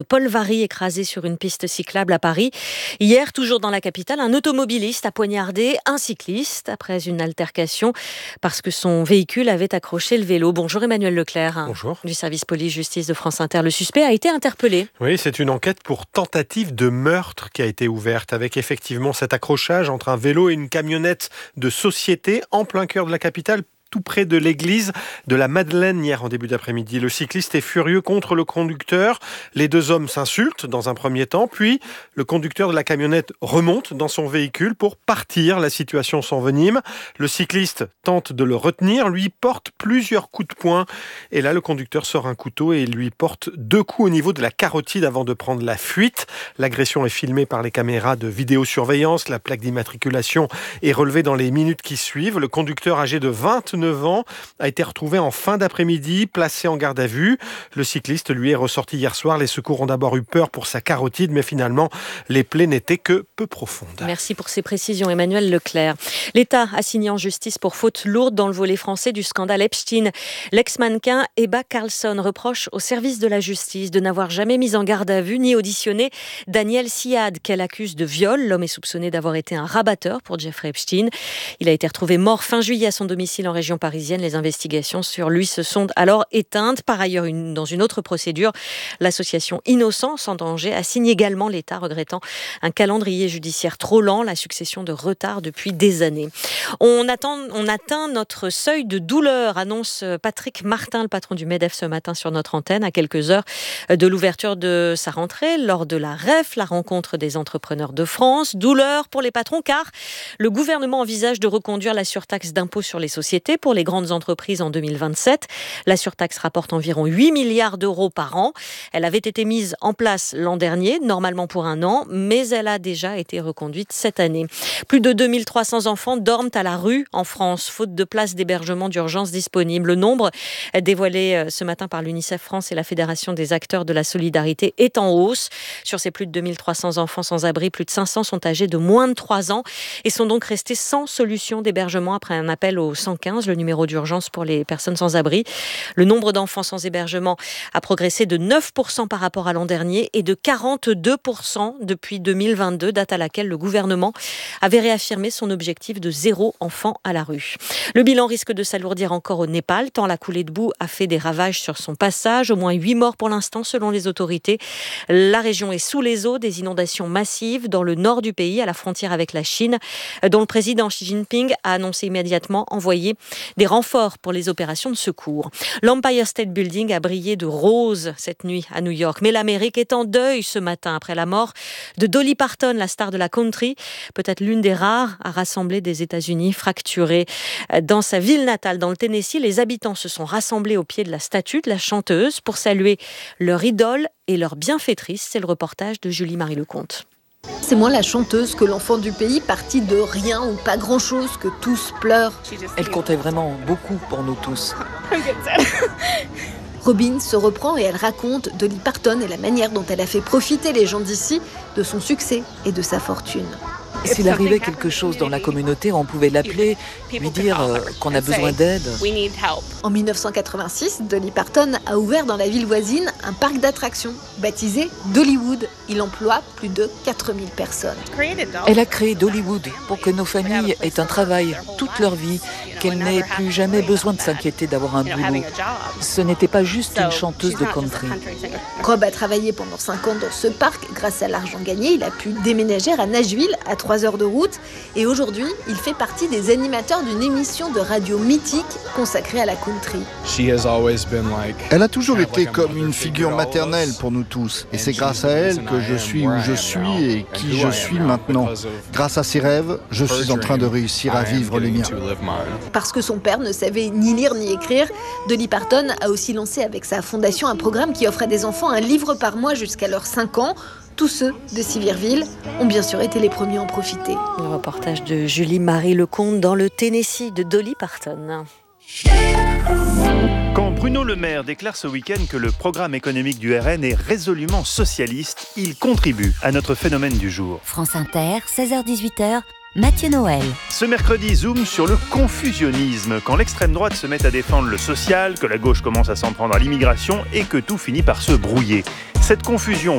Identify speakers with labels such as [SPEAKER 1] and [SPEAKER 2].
[SPEAKER 1] Paul Varry écrasé sur une piste cyclable à Paris. Hier, toujours dans la capitale, un automobiliste a poignardé un cycliste après une altercation parce que son véhicule avait accroché le vélo. Bonjour Emmanuel Leclerc.
[SPEAKER 2] Bonjour.
[SPEAKER 1] Du service police-justice de France Inter. Le suspect a été interpellé.
[SPEAKER 2] Oui, c'est une enquête pour tentative de meurtre qui a été ouverte avec effectivement cet accrochage entre un vélo et une camionnette de société en plein cœur de la capitale, tout près de l'église de la Madeleine hier en début d'après-midi. Le cycliste est furieux contre le conducteur. Les deux hommes s'insultent dans un premier temps, puis le conducteur de la camionnette remonte dans son véhicule pour partir. La situation s'envenime. Le cycliste tente de le retenir, lui porte plusieurs coups de poing. Et là, le conducteur sort un couteau et lui porte 2 coups au niveau de la carotide avant de prendre la fuite. L'agression est filmée par les caméras de vidéosurveillance. La plaque d'immatriculation est relevée dans les minutes qui suivent. Le conducteur âgé de 29 ans a été retrouvé en fin d'après-midi, placé en garde à vue. Le cycliste, lui, est ressorti hier soir. Les secours ont d'abord eu peur pour sa carotide, mais finalement, les plaies n'étaient que peu profondes.
[SPEAKER 1] Merci pour ces précisions, Emmanuel Leclerc. L'État a signé en justice pour faute lourde dans le volet français du scandale Epstein. L'ex-mannequin Ebba Carlsson reproche au service de la justice de n'avoir jamais mis en garde à vue ni auditionné Daniel Siad, qu'elle accuse de viol. L'homme est soupçonné d'avoir été un rabatteur pour Jeffrey Epstein. Il a été retrouvé mort fin juillet à son domicile en région parisienne. Les investigations sur lui se sont alors éteintes. Par ailleurs, dans une autre procédure, l'association Innocents sans danger a signé également l'État, regrettant un calendrier judiciaire trop lent, la succession de retards depuis des années. On atteint notre seuil de douleur, annonce Patrick Martin, le patron du MEDEF ce matin sur notre antenne, à quelques heures de l'ouverture de sa rentrée lors de la REF, la rencontre des entrepreneurs de France. Douleur pour les patrons car le gouvernement envisage de reconduire la surtaxe d'impôt sur les sociétés pour les grandes entreprises en 2027. La surtaxe rapporte environ 8 milliards d'euros par an. Elle avait été mise en place l'an dernier, normalement pour 1 an, mais elle a déjà été reconduite cette année. Plus de 2300 enfants dorment à la rue en France, faute de places d'hébergement d'urgence disponibles. Le nombre dévoilé ce matin par l'UNICEF France et la Fédération des acteurs de la solidarité est en hausse. Sur ces plus de 2300 enfants sans abri, plus de 500 sont âgés de moins de 3 ans et sont donc restés sans solution d'hébergement après un appel au 115, le numéro d'urgence pour les personnes sans abri. Le nombre d'enfants sans hébergement a progressé de 9% par rapport à l'an dernier et de 42% depuis 2022, date à laquelle le gouvernement avait réaffirmé son objectif de 0 enfant à la rue. Le bilan risque de s'alourdir encore au Népal, tant la coulée de boue a fait des ravages sur son passage. Au moins 8 morts pour l'instant selon les autorités. La région est sous les eaux, des inondations massives dans le nord du pays, à la frontière avec la Chine, dont le président Xi Jinping a annoncé immédiatement envoyer des renforts pour les opérations de secours. L'Empire State Building a brillé de rose cette nuit à New York, mais l'Amérique est en deuil ce matin après la mort de Dolly Parton, la star de la country, peut-être l'une des rares à rassembler des États-Unis fracturés. Dans sa ville natale, dans le Tennessee, les habitants se sont rassemblés au pied de la statue de la chanteuse pour saluer leur idole et leur bienfaitrice. C'est le reportage de Julie-Marie Lecomte.
[SPEAKER 3] C'est moi la chanteuse que l'enfant du pays, partie de rien ou pas grand-chose, que tous pleurent.
[SPEAKER 4] Elle comptait vraiment beaucoup pour nous tous.
[SPEAKER 3] Robin se reprend et elle raconte Dolly Parton et la manière dont elle a fait profiter les gens d'ici de son succès et de sa fortune.
[SPEAKER 4] S'il arrivait quelque chose dans la communauté, on pouvait l'appeler, lui dire qu'on a besoin d'aide.
[SPEAKER 3] En 1986, Dolly Parton a ouvert dans la ville voisine un parc d'attractions baptisé Dollywood. Il emploie plus de 4000 personnes.
[SPEAKER 4] Elle a créé Dollywood pour que nos familles aient un travail toute leur vie, qu'elles n'aient plus jamais besoin de s'inquiéter d'avoir un boulot. Ce n'était pas juste une chanteuse de country.
[SPEAKER 3] Rob a travaillé pendant 5 ans dans ce parc. Grâce à l'argent gagné, il a pu déménager à Nashville, à 3 heures de route. Et aujourd'hui, il fait partie des animateurs d'une émission de radio mythique consacrée à la country.
[SPEAKER 5] Elle a toujours été comme une figure maternelle pour nous tous. Et c'est grâce à elle que je suis où je suis et qui je suis maintenant. Grâce à ses rêves, je suis en train de réussir à vivre les miens.
[SPEAKER 3] Parce que son père ne savait ni lire ni écrire, Dolly Parton a aussi lancé avec sa fondation un programme qui offre à des enfants un livre par mois jusqu'à leurs 5 ans. Tous ceux de Silverville ont bien sûr été les premiers à en profiter.
[SPEAKER 1] Le reportage de Julie-Marie Lecomte dans le Tennessee de Dolly Parton.
[SPEAKER 6] Quand Bruno Le Maire déclare ce week-end que le programme économique du RN est résolument socialiste, il contribue à notre phénomène du jour.
[SPEAKER 7] France Inter, 16h-18h, Mathieu Noël.
[SPEAKER 6] Ce mercredi, zoom sur le confusionnisme, quand l'extrême droite se met à défendre le social, que la gauche commence à s'en prendre à l'immigration et que tout finit par se brouiller. Cette confusion